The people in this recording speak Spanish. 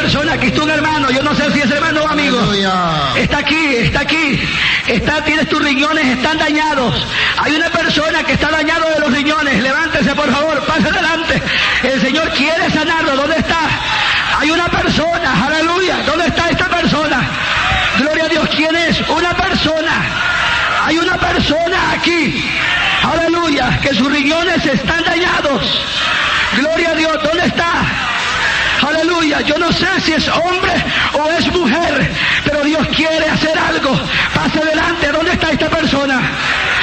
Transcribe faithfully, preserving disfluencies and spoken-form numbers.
persona, aquí está un hermano, yo no sé si es hermano o amigo. Aleluya. Está aquí, está aquí. Está, tienes tus riñones, están dañados. Hay una persona que está dañado de los riñones. Levántese, por favor, pase adelante. El Señor quiere sanarlo. ¿Dónde está? Hay una persona, aleluya. ¿Dónde está esta persona? Gloria a Dios. ¿Quién es? Una persona. Hay una persona aquí, aleluya, que sus riñones están dañados. Gloria a Dios. ¿Dónde está? Aleluya. Yo no sé si es hombre o es mujer, pero Dios quiere hacer algo. Pase adelante. ¿Dónde está esta persona?